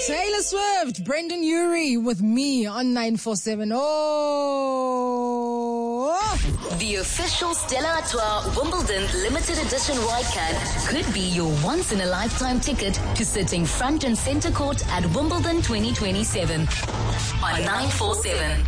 Taylor Swift, Brendan Urie with me on 947. The official Stella Artois Wimbledon limited edition white can could be your once-in-a-lifetime ticket to sitting front and center court at Wimbledon 2027 on 947.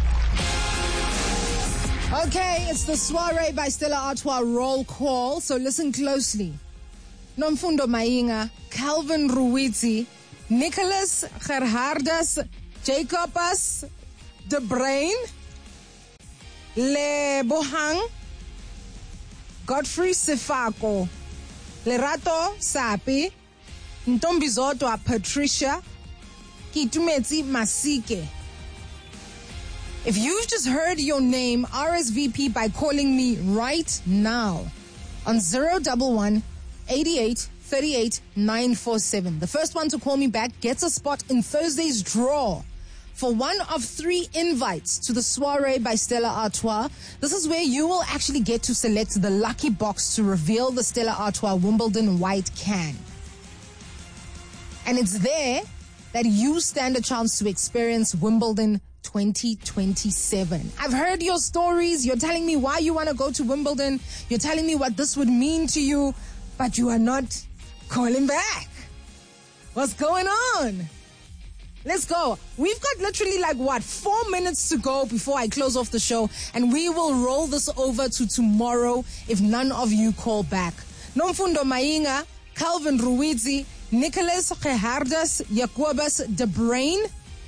Okay, it's the Soiree by Stella Artois roll call, so listen closely. Nomfundo Mainga, Calvin Ruizi, Nicholas Gerhardus, Jacobus De Bruin, Lebohang, Godfrey Sefako, Lerato Sapi, Ntombizotwa Patricia, Kitumeti Masike. If you've just heard your name, RSVP by calling me right now on 011 88 38 947. The first one to call me back gets a spot in Thursday's draw for one of 3 invites to the Soiree by Stella Artois. This is where you will actually get to select the lucky box to reveal the Stella Artois Wimbledon white can. And it's there that you stand a chance to experience Wimbledon 2027. I've heard your stories. You're telling me why you want to go to Wimbledon. You're telling me what this would mean to you, but you are not calling back. What's going on? Let's go. We've got literally 4 minutes to go before I close off the show, and we will roll this over to tomorrow if none of you call back. Nomfundo Mainga, Calvin Ruizi, Nicholas Gerhardus, Jacobus De Bruin,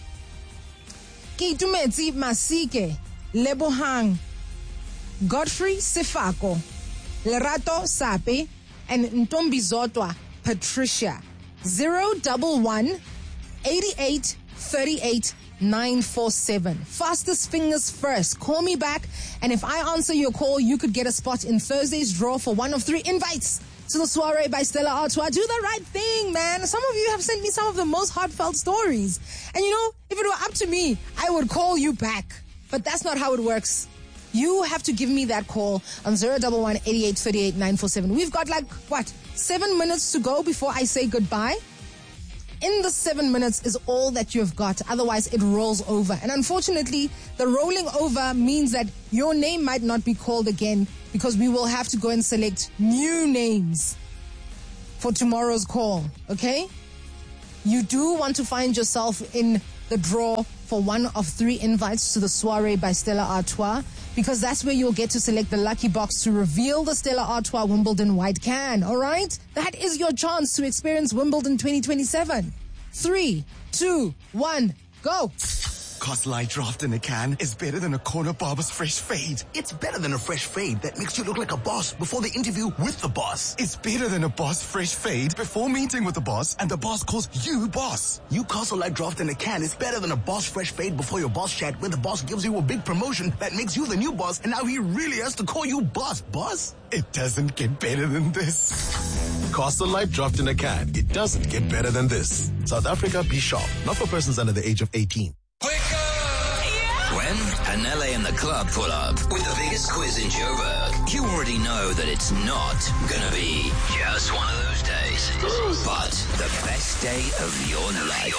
Kitumeti Masike, Lebohang, Godfrey Sefako, Lerato Sape, and Ntombizotwa Patricia. 011 88 38 947. Fastest fingers first. Call me back, and if I answer your call, you could get a spot in Thursday's draw for one of 3 invites to the Soiree by Stella Artois. Do the right thing, man. Some of you have sent me some of the most heartfelt stories. And if it were up to me, I would call you back. But that's not how it works. You have to give me that call on 011 88 38 947. We've got 7 minutes to go before I say goodbye. In the 7 minutes is all that you've got. Otherwise, it rolls over. And unfortunately, the rolling over means that your name might not be called again, because we will have to go and select new names for tomorrow's call, okay? You do want to find yourself in the draw for one of 3 invites to the Soiree by Stella Artois, because that's where you'll get to select the lucky box to reveal the Stella Artois Wimbledon white can, all right? That is your chance to experience Wimbledon 2027. 3, 2, 1, go. Costlight draft in a can is better than a corner barber's fresh fade. It's better than a fresh fade that makes you look like a boss before the interview with the boss. It's better than a boss fresh fade before meeting with the boss and the boss calls you boss. Newcastle Light Draft in a can is better than a boss fresh fade before your boss chat, where the boss gives you a big promotion that makes you the new boss, and now he really has to call you boss. Boss? It doesn't get better than this. Castle Light Draft in a can. It doesn't get better than this. South Africa, be sharp. Not for persons under the age of 18. When Anele and the club pull up with the biggest quiz in Joburg, you already know that it's not gonna be just one of those days, but the best day of your life.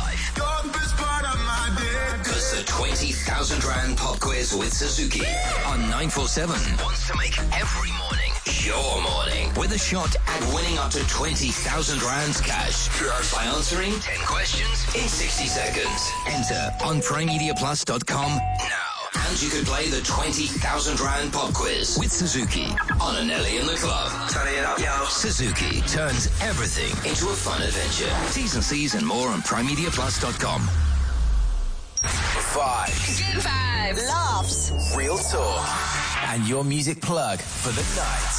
Because the 20,000 Rand pop quiz with Suzuki on 947 wants to make every morning your morning with a shot at winning up to 20,000 Rands cash by answering 10 questions in 60 seconds. Enter on PrimeMediaPlus.com now. And you could play the 20,000 Rand pop quiz with Suzuki on Anele in the club. Turn it up, yo. Suzuki turns everything into a fun adventure. T's and C's and more on PrimeMediaPlus.com. 5. Good vibes. Laughs. Real talk. And your music plug for the night.